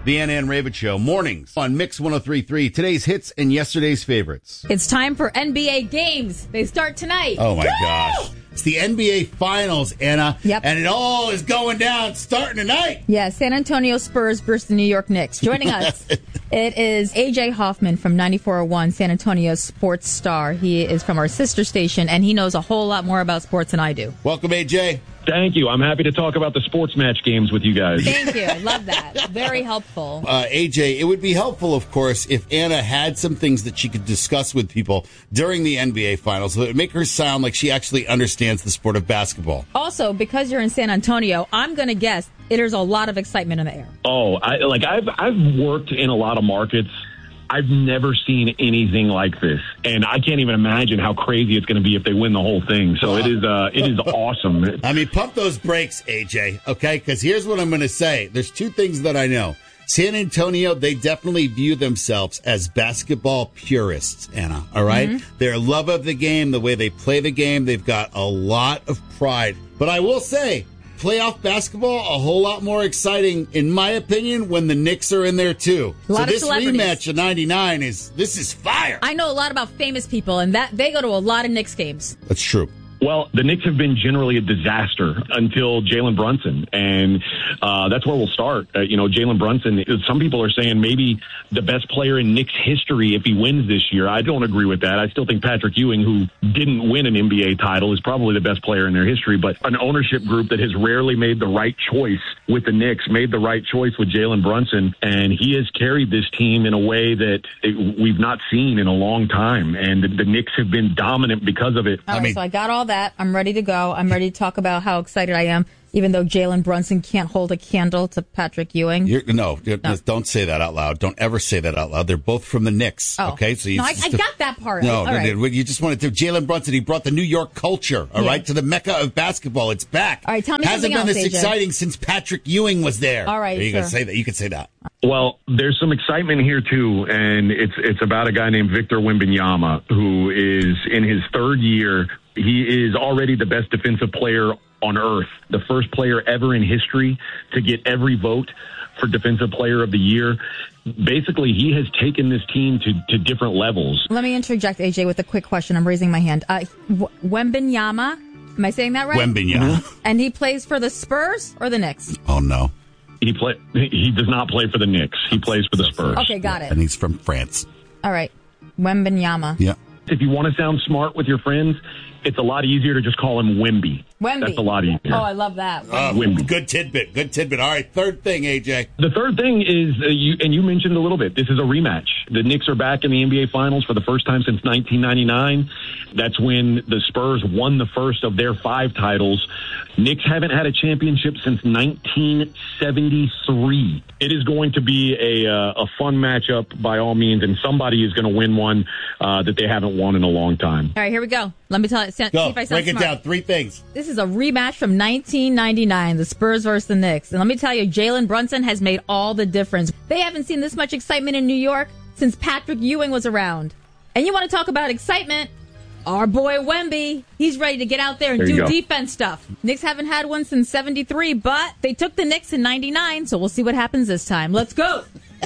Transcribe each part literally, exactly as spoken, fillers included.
The Anna Ann Ravitch Show, mornings on Mix one oh three point three. Today's hits and yesterday's favorites. It's time for N B A games. They start tonight. Oh, my Woo! gosh. It's the N B A Finals, Anna. Yep. And it all is going down starting tonight. Yeah, San Antonio Spurs versus the New York Knicks. Joining us, it is A J Hoffman from ninety-four oh one, San Antonio Sports Star. He is from our sister station, and he knows a whole lot more about sports than I do. Welcome, A J. Thank you. I'm happy to talk about the sports match games with you guys. Thank you. I love that. Very helpful. Uh, A J, it would be helpful, of course, if Anna had some things that she could discuss with people during the N B A Finals. So it would make her sound like she actually understands the sport of basketball. Also, because you're in San Antonio, I'm going to guess there's a lot of excitement in the air. Oh, I, like I've I've worked in a lot of markets. I've never seen anything like this, and I can't even imagine how crazy it's going to be if they win the whole thing. So it is, uh, it is awesome. I mean, pump those brakes, A J, okay? Because here's what I'm going to say. There's two things that I know. San Antonio, they definitely view themselves as basketball purists, Anna, all right? Mm-hmm. Their love of the game, the way they play the game, they've got a lot of pride. But I will say, playoff basketball, a whole lot more exciting, in my opinion, when the Knicks are in there, too. A lot so of this celebrities. rematch of ninety-nine is, this is fire. I know a lot about famous people, and that they go to a lot of Knicks games. That's true. Well, the Knicks have been generally a disaster until Jalen Brunson, and uh, that's where we'll start. Uh, you know, Jalen Brunson, some people are saying maybe the best player in Knicks history if he wins this year. I don't agree with that. I still think Patrick Ewing, who didn't win an N B A title, is probably the best player in their history, but an ownership group that has rarely made the right choice with the Knicks made the right choice with Jalen Brunson, and he has carried this team in a way that it, we've not seen in a long time, and the, the Knicks have been dominant because of it. All right, I mean, so I got all that. I'm ready to go. I'm ready to talk about how excited I am, even though Jalen Brunson can't hold a candle to Patrick Ewing. You're, no, you're, No. don't say that out loud. Don't ever say that out loud. They're both from the Knicks. Oh. Okay, so you No, I, just- I got that part. No, All no, right. no, you just wanted to. Jalen Brunson, he brought the New York culture, all Yeah. right, to the mecca of basketball. It's back. All right, tell me Hasn't something been else, this A J. exciting since Patrick Ewing was there. All right, There you sure. can say that. You can say that. Well, there's some excitement here, too, and it's it's about a guy named Victor Wembanyama, who is in his third year. He is already the best defensive player on earth, the first player ever in history to get every vote for Defensive Player of the Year. Basically, he has taken this team to, to different levels. Let me interject, A J, with a quick question. I'm raising my hand. Uh, w- Wembanyama, am I saying that right? Wembanyama. And he plays for the Spurs or the Knicks? Oh, no. He play. He does not play for the Knicks. He plays for the Spurs. Okay, got it. And he's from France. All right. Wembanyama. Yeah. If you want to sound smart with your friends, it's a lot easier to just call him Wemby. Wemby. That's a lot easier. Oh, I love that. Uh, Wemby. good tidbit. Good tidbit. All right, third thing, A J. The third thing is, uh, you, and you mentioned a little bit, this is a rematch. The Knicks are back in the N B A Finals for the first time since nineteen ninety-nine. That's when the Spurs won the first of their five titles. Knicks haven't had a championship since nineteen seventy-three. It is going to be a, uh, a fun matchup by all means, and somebody is going to win one uh, that they haven't won in a long time. All right, here we go. Let me tell you, see if Go. I sound Break it smart. down. Three things. This is a rematch from nineteen ninety-nine, the Spurs versus the Knicks. And let me tell you, Jalen Brunson has made all the difference. They haven't seen this much excitement in New York since Patrick Ewing was around. And you want to talk about excitement? Our boy Wemby, he's ready to get out there and There you do go. defense stuff. Knicks haven't had one since seventy-three, but they took the Knicks in ninety-nine, so we'll see what happens this time. Let's go.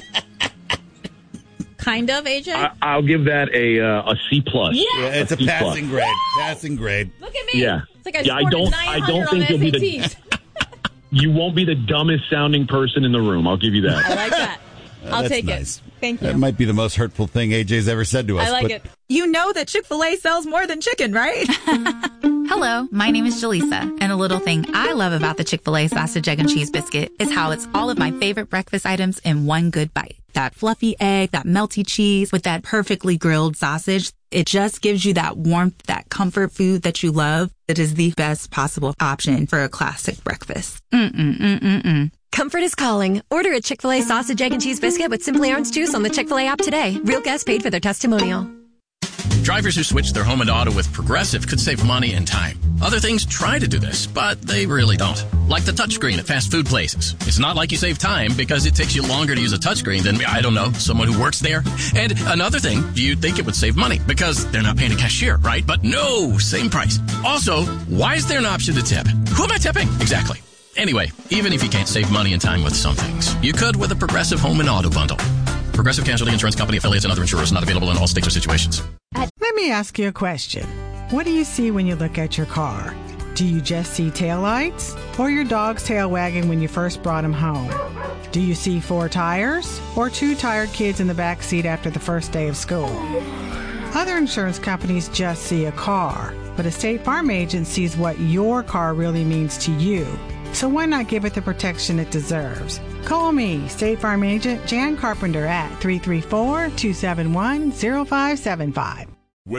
Kind of, A J? I, I'll give that a uh, a C plus. Yeah. Yeah, it's a C plus. passing grade. Passing grade. Look at me. Yeah. It's like I Yeah, I scored don't- a I nine don't hundred on think the you'll be the- S A Ts. You won't be the dumbest sounding person in the room. I'll give you that. I like that. I'll That's take nice. it. Thank you. That might be the most hurtful thing A J's ever said to us. I like but it. You know that Chick-fil-A sells more than chicken, right? Hello, my name is Jaleesa, and a little thing I love about the Chick-fil-A sausage, egg, and cheese biscuit is how it's all of my favorite breakfast items in one good bite. That fluffy egg, that melty cheese with that perfectly grilled sausage. It just gives you that warmth, that comfort food that you love. It is the best possible option for a classic breakfast. Mm-mm-mm-mm-mm. Comfort is calling. Order a Chick-fil-A sausage, egg, and cheese biscuit with Simply Orange Juice on the Chick-fil-A app today. Real guests paid for their testimonial. Drivers who switch their home and auto with Progressive could save money and time. Other things try to do this, but they really don't. Like the touchscreen at fast food places. It's not like you save time because it takes you longer to use a touchscreen than, I don't know, someone who works there. And another thing, you'd think it would save money because they're not paying a cashier, right? But no, same price. Also, why is there an option to tip? Who am I tipping? Exactly. Anyway, even if you can't save money and time with some things, you could with a Progressive Home and Auto Bundle. Progressive Casualty Insurance Company, affiliates, and other insurers not available in all states or situations. Let me ask you a question. What do you see when you look at your car? Do you just see taillights or your dog's tail wagging when you first brought him home? Do you see four tires or two tired kids in the back seat after the first day of school? Other insurance companies just see a car, but a State Farm agent sees what your car really means to you. So why not give it the protection it deserves? Call me, State Farm agent Jan Carpenter at three three four, two seven one, zero five seven five.